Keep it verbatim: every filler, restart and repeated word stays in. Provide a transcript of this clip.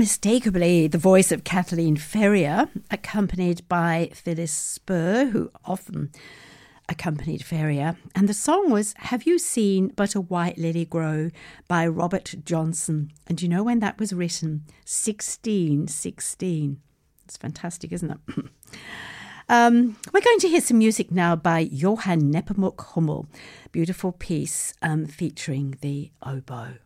unmistakably the voice of Kathleen Ferrier, accompanied by Phyllis Spur, who often accompanied Ferrier. And the song was Have You Seen But a White Lily Grow by Robert Johnson. And do you know when that was written? sixteen sixteen. It's fantastic, isn't it? Um, we're going to hear some music now by Johann Nepomuk Hummel. Beautiful piece um, featuring the oboe.